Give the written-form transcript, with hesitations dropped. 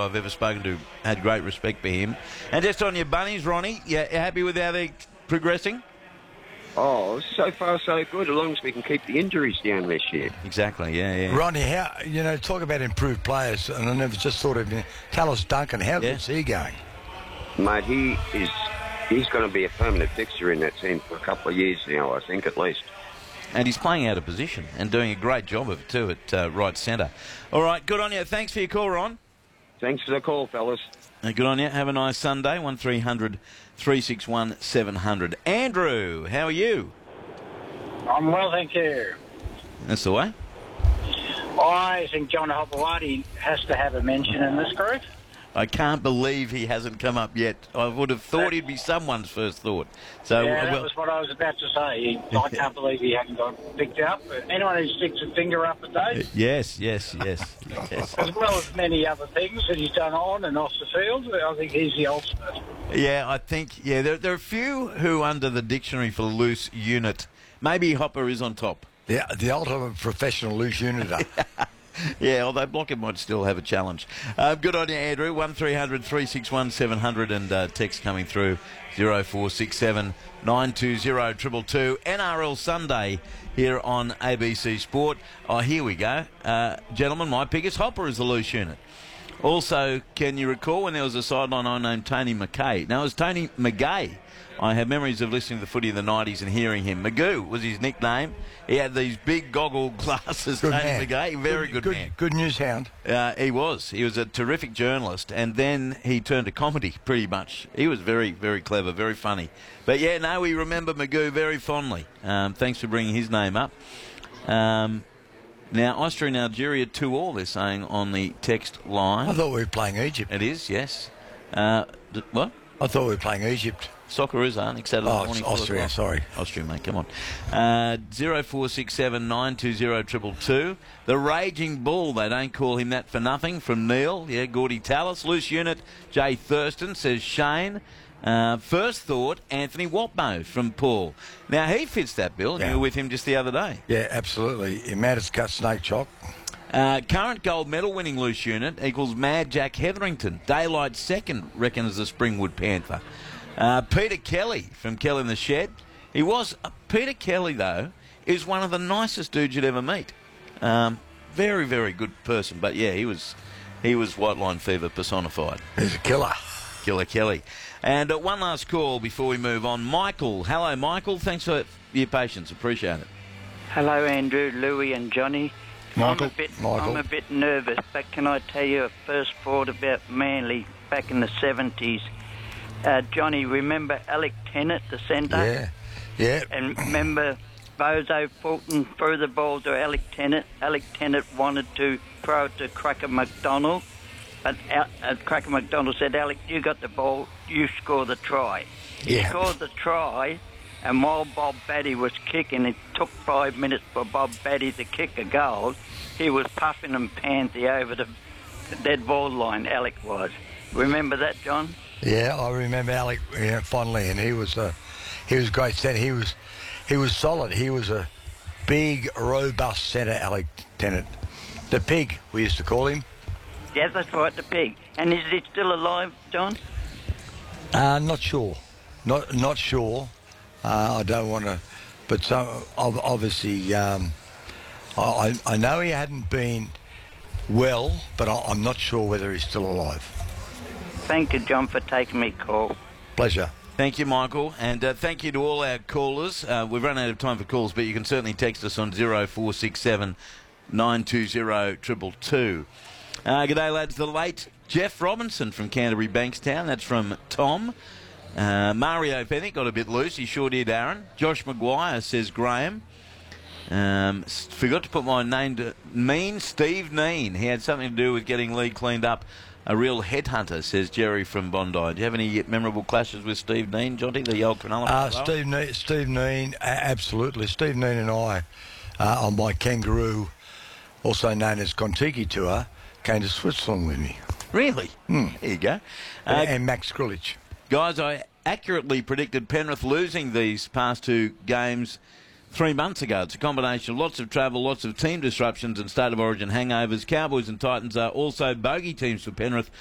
I've ever spoken to had great respect for him. And just on your bunnies, Ronnie, you happy with how they're progressing? Oh, so far so good, as long as we can keep the injuries down this year. Exactly, yeah. Ronnie, talk about improved players, and I never just thought of Tallis Duncan. How's he going? Mate, he's going to be a permanent fixture in that team for a couple of years now, I think, at least. And he's playing out of position and doing a great job of it too at right centre. All right, good on you. Thanks for your call, Ron. Thanks for the call, fellas. Good on you. Have a nice Sunday. 1300 361 700. Andrew, how are you? I'm well, thank you. That's the way. I think John Hopewadi has to have a mention in this group. I can't believe he hasn't come up yet. I would have thought he'd be someone's first thought. So, yeah, that was what I was about to say. I can't believe he hadn't got picked up. Anyone who sticks a finger up a day. Yes. As well as many other things that he's done on and off the field, I think he's the ultimate. Yeah, I think, there are a few who under the dictionary for loose unit. Maybe Hopper is on top. Yeah, the ultimate professional loose uniter. Yeah, although Blocker might still have a challenge. Good on you, Andrew. 1300 361 700 and text coming through 0467 920 222. NRL Sunday here on ABC Sport. Oh, here we go. Gentlemen, my pick is Hopper as the loose unit. Also, can you recall when there was a sideline I named Tony McKay? Now, it was Tony McGay. I have memories of listening to the footy in the 90s and hearing him. Magoo was his nickname. He had these big goggle glasses, Tony McGay. Very good man. Good news hound. He was. He was a terrific journalist, and then he turned to comedy, pretty much. He was very, very clever, very funny. But, we remember Magoo very fondly. Thanks for bringing his name up. Now, Austria and Algeria 2-2, they're saying on the text line. I thought we were playing Egypt. It is, yes. What? I thought we were playing Egypt. Socceroos aren't Saturday morning. Austria, sorry. Austria, mate, come on. 0467 920 222. The Raging Bull, they don't call him that for nothing, from Neil. Yeah, Gordy Tallis. Loose unit, Jay Thurston, says Shane. First thought, Anthony Watmo from Paul. Now, he fits that bill. You were with him just the other day. Yeah, absolutely. He mad as cut snake chop. Current gold medal winning loose unit equals Mad Jack Hetherington. Daylight second, reckon, as the Springwood Panther. Peter Kelly from Kelly in the Shed. Peter Kelly, though, is one of the nicest dudes you'd ever meet. Very, very good person. But, he was White Line Fever personified. He's a killer. Killer Kelly. And one last call before we move on. Michael. Hello, Michael. Thanks for your patience. Appreciate it. Hello, Andrew, Louie and Johnny. Michael. I'm a bit nervous, but can I tell you a first thought about Manly back in the 70s? Johnny, remember Alec Tennant, the centre? Yeah. And remember Bozo Fulton threw the ball to Alec Tennant. Alec Tennant wanted to throw it to Cracker McDonald, but Cracker McDonald said, Alec, you got the ball, you score the try. He scored the try, and while Bob Batty was kicking, it took 5 minutes for Bob Batty to kick a goal. He was puffing and panty over the dead ball line, Alec was. Remember that, John? Yeah, I remember Alec fondly, and he was great centre. He was solid. He was a big, robust centre, Alec Tennant. The Pig, we used to call him. Yes, that's right, the Pig. And is he still alive, John? Not sure. Not sure. I don't want to, but obviously, I know he hadn't been well, but I'm not sure whether he's still alive. Thank you, John, for taking me call. Pleasure. Thank you, Michael, and thank you to all our callers. We've run out of time for calls, but you can certainly text us on 0467 920 222. G'day, lads. The late Jeff Robinson from Canterbury Bankstown. That's from Tom. Mario Pennick got a bit loose. He sure did, Aaron. Josh Maguire, says Graham. Forgot to put my name to Steve Neen. He had something to do with getting Lee cleaned up. A real headhunter, says Jerry from Bondi. Do you have any memorable clashes with Steve Neen, Jonty, the old Cronulla? Steve Neen, absolutely. Steve Neen and I, on my Kangaroo, also known as Contiki tour, came to Switzerland with me. Really? There you go. And Max Grulich. Guys, I accurately predicted Penrith losing these past two games 3 months ago. It's a combination of lots of travel, lots of team disruptions and state of origin hangovers. Cowboys and Titans are also bogey teams for Penrith